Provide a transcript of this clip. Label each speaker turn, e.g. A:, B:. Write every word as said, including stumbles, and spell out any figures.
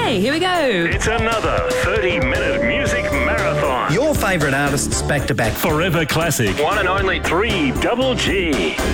A: Okay, here we go.
B: It's another thirty-minute music marathon.
C: Your favourite artists back to back.
B: Forever Classic. One and only three Double G.